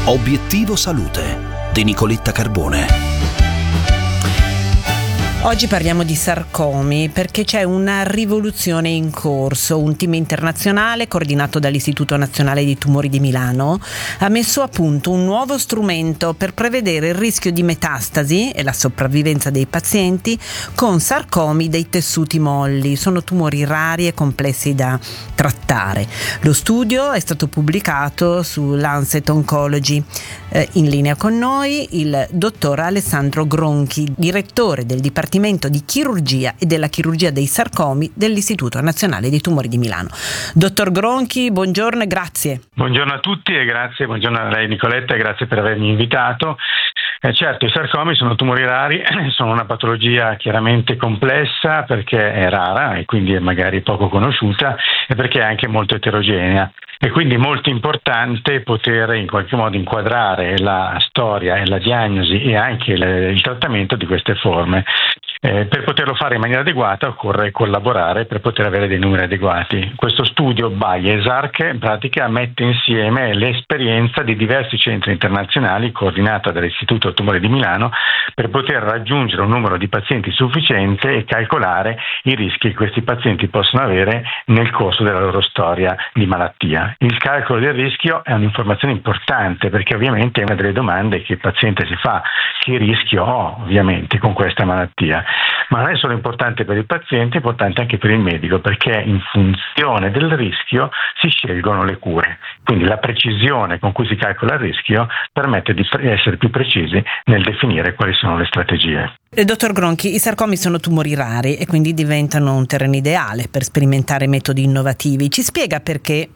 Obiettivo Salute di Nicoletta Carbone. Oggi parliamo di sarcomi perché c'è una rivoluzione in corso. Un team internazionale coordinato dall'Istituto Nazionale di Tumori di Milano ha messo a punto un nuovo strumento per prevedere il rischio di metastasi e la sopravvivenza dei pazienti con sarcomi dei tessuti molli. Sono tumori rari e complessi da trattare. Lo studio è stato pubblicato su Lancet Oncology. In linea con noi il dottor Alessandro Gronchi, direttore del Dipartimento di Chirurgia e della Chirurgia dei Sarcomi dell'Istituto Nazionale dei Tumori di Milano. Dottor Gronchi, buongiorno e grazie. Buongiorno a tutti e grazie, buongiorno a lei Nicoletta e grazie per avermi invitato. Certo, i sarcomi sono tumori rari, sono una patologia chiaramente complessa perché è rara e quindi è magari poco conosciuta e perché è anche molto eterogenea. E quindi è molto importante poter in qualche modo inquadrare la storia e la diagnosi e anche il trattamento di queste forme. Per poterlo fare in maniera adeguata occorre collaborare per poter avere dei numeri adeguati. Questo studio BioESARC in pratica mette insieme l'esperienza di diversi centri internazionali coordinata dall'Istituto Tumori di Milano per poter raggiungere un numero di pazienti sufficiente e calcolare i rischi che questi pazienti possono avere nel corso della loro storia di malattia. Il calcolo del rischio è un'informazione importante perché ovviamente è una delle domande che il paziente si fa: che rischio ho ovviamente con questa malattia? Ma non è solo importante per il paziente, è importante anche per il medico perché in funzione del rischio si scelgono le cure. Quindi la precisione con cui si calcola il rischio permette di essere più precisi nel definire quali sono le strategie. Dottor Gronchi, i sarcomi sono tumori rari e quindi diventano un terreno ideale per sperimentare metodi innovativi. Ci spiega perché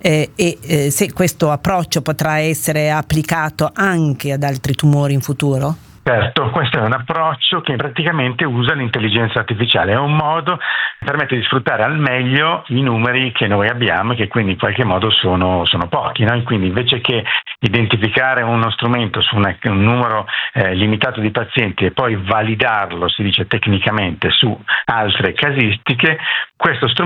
se questo approccio potrà essere applicato anche ad altri tumori in futuro? Certo, questo è un approccio che praticamente usa l'intelligenza artificiale, è un modo che permette di sfruttare al meglio i numeri che noi abbiamo e che quindi in qualche modo sono pochi, no? Quindi invece che identificare uno strumento su un numero limitato di pazienti e poi validarlo, si dice tecnicamente, su altre casistiche, questo strumento